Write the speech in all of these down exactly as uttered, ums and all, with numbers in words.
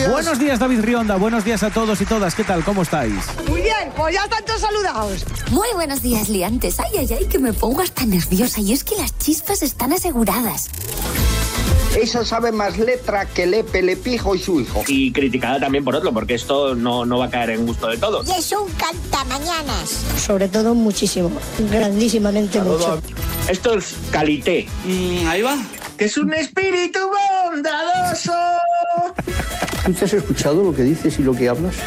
días. Buenos días, David Rionda. Buenos días a todos y todas. ¿Qué tal? ¿Cómo estáis? Muy bien, pues ya están todos saludados. Muy buenos días, liantes. Ay, ay, ay, que me pongo hasta nerviosa. Y es que las chispas están aseguradas. Eso sabe más letra que Lepe, Lepijo y su hijo. Y criticada también por otro, porque esto no, no va a caer en gusto de todos. Y es un cantamañanas. Sobre todo muchísimo, grandísimamente mucho. Esto es calité. Mm, ahí va. Que es un espíritu bondadoso. ¿Tú te has escuchado lo que dices y lo que hablas?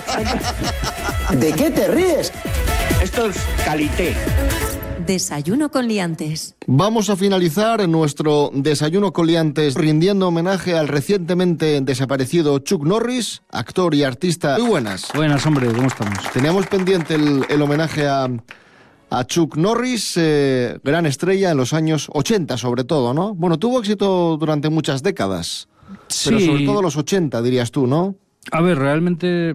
¿De qué te ríes? Esto es calité. Desayuno con liantes. Vamos a finalizar nuestro desayuno con liantes rindiendo homenaje al recientemente desaparecido Chuck Norris, actor y artista. Muy buenas. Buenas, hombre, ¿cómo estamos? Teníamos pendiente el, el homenaje a, a Chuck Norris, eh, gran estrella en los años ochenta sobre todo, ¿no? Bueno, tuvo éxito durante muchas décadas, Sí. pero sobre todo los ochenta, dirías tú, ¿no? A ver, realmente,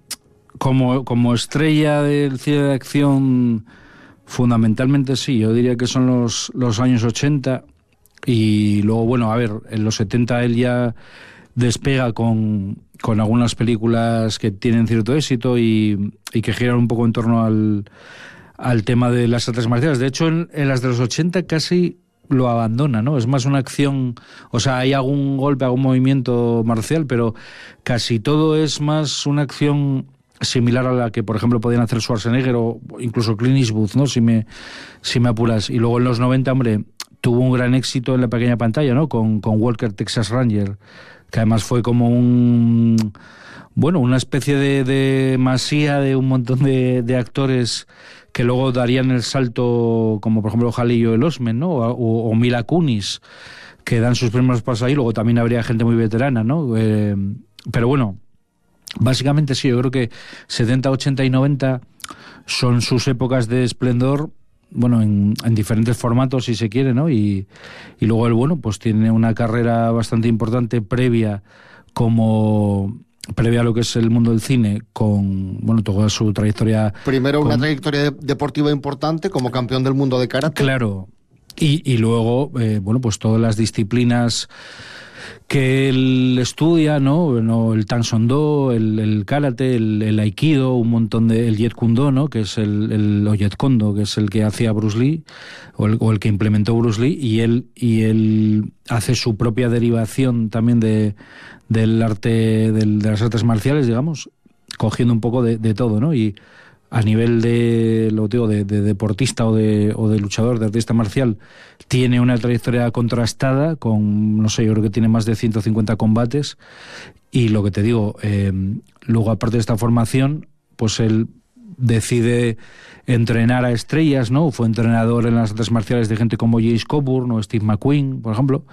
como, como estrella del cine de acción, fundamentalmente sí, yo diría que son los, los años ochenta, y luego, bueno, a ver, en los setenta él ya despega con, con algunas películas que tienen cierto éxito y, y que giran un poco en torno al, al tema de las artes marciales. De hecho, en, en las de los ochenta casi lo abandona, ¿no? Es más una acción, o sea, hay algún golpe, algún movimiento marcial, pero casi todo es más una acción similar a la que, por ejemplo, podían hacer Schwarzenegger o incluso Clint Eastwood, ¿no? Si me, si me apuras. Y luego en los noventa, hombre, tuvo un gran éxito en la pequeña pantalla, ¿no? Con, con Walker, Texas Ranger, que además fue como un... Bueno, una especie de, de masía de un montón de, de actores que luego darían el salto, como por ejemplo Haley Joel Osment, ¿no? O, o Mila Kunis, que dan sus primeros pasos ahí. Luego también habría gente muy veterana, ¿no? Eh, pero bueno, básicamente sí, yo creo que setenta, ochenta y noventa son sus épocas de esplendor, bueno, en, en diferentes formatos, si se quiere, ¿no? Y, y luego él, bueno, pues tiene una carrera bastante importante previa como... previa a lo que es el mundo del cine, con, bueno, toda su trayectoria... Primero con... una trayectoria deportiva importante como campeón del mundo de karate. Claro, y, y luego, eh, bueno, pues todas las disciplinas que él estudia, ¿no? no el Tan Son Do, el, el karate, el, el aikido, un montón de... el Jeet Kune Do, ¿no? Que es el, el o Jeet Kune Do, que es el que hacía Bruce Lee, o el, o el que implementó Bruce Lee, y él, y él hace su propia derivación también de... del arte, del, de las artes marciales, digamos, cogiendo un poco de, de todo, ¿no? Y a nivel de, lo digo, de, de deportista o de, o de luchador, de artista marcial, tiene una trayectoria contrastada con, no sé, yo creo que tiene más de ciento cincuenta combates, y lo que te digo, eh, luego aparte de esta formación, pues él decide entrenar a estrellas, ¿no? Fue entrenador en las artes marciales de gente como Jace Coburn o Steve McQueen, por ejemplo.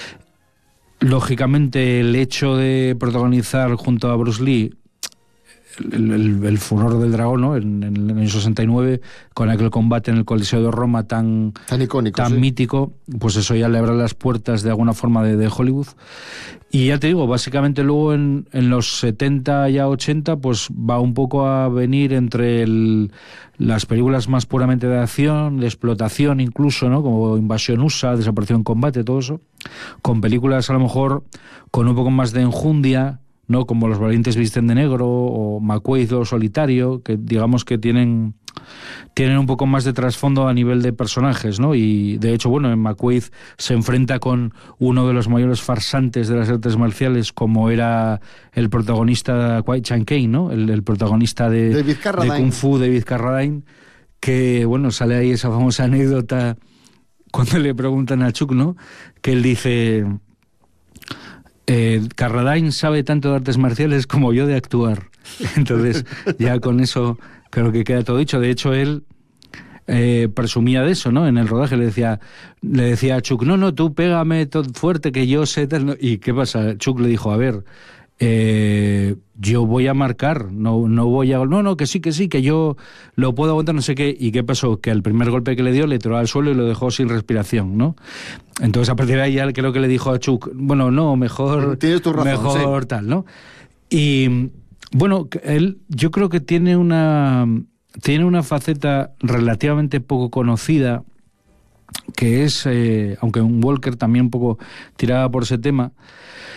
Lógicamente, el hecho de protagonizar junto a Bruce Lee el, el, el furor del dragón, ¿no? En, en, en el sesenta y nueve, con aquel combate en el Coliseo de Roma tan, tan icónico, tan sí. mítico, pues eso ya le abre las puertas de alguna forma de, de Hollywood. Y ya te digo, básicamente luego en, en los setenta y ochenta, pues va un poco a venir entre el, las películas más puramente de acción, de explotación incluso, ¿no? Como Invasión U S A, Desaparición en Combate, todo eso, con películas a lo mejor con un poco más de enjundia, ¿no? Como Los valientes visten de negro o McQuaid o Solitario, que digamos que tienen, tienen un poco más de trasfondo a nivel de personajes, ¿no? Y de hecho, bueno, en McQuaid se enfrenta con uno de los mayores farsantes de las artes marciales, como era el protagonista Kwai Chan Caine, ¿no? El, el protagonista de, David de Kung Fu, David Carradine, que, bueno, sale ahí esa famosa anécdota cuando le preguntan a Chuck, ¿no? Que él dice... Eh, Carradine sabe tanto de artes marciales como yo de actuar. Entonces, ya con eso creo que queda todo dicho. De hecho, él eh, presumía de eso, ¿no? En el rodaje le decía, le decía a Chuck, no, no, tú pégame todo fuerte que yo sé tal. ¿Y qué pasa? Chuck le dijo, a ver, eh, yo voy a marcar, no, no voy a... No, no, que sí, que sí, que yo lo puedo aguantar, no sé qué. ¿Y qué pasó? Que el primer golpe que le dio le tiró al suelo y lo dejó sin respiración, ¿no? Entonces, a partir de ahí, ya creo que le dijo a Chuck, bueno, no, mejor... Tienes tu razón, mejor sí. tal, ¿no? Y, bueno, él yo creo que tiene una, tiene una faceta relativamente poco conocida, que es, eh, aunque un Walker también un poco tiraba por ese tema,